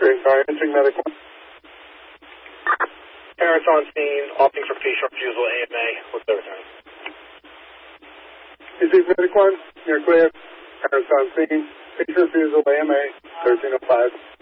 Green car, entering medic 1. Parents on scene, opting for patient refusal AMA. What's their time? Receive medic 1, you're clear. Parents on scene, patient refusal AMA, 1305.